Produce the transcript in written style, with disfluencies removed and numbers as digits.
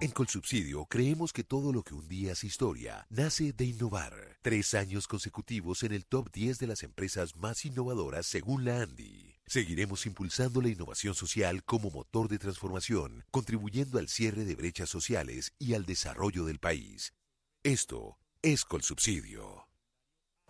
En Colsubsidio creemos que todo lo que un día es historia nace de innovar. 3 años consecutivos en el top 10 de las empresas más innovadoras según la ANDI. Seguiremos impulsando la innovación social como motor de transformación, contribuyendo al cierre de brechas sociales y al desarrollo del país. Esto es Colsubsidio.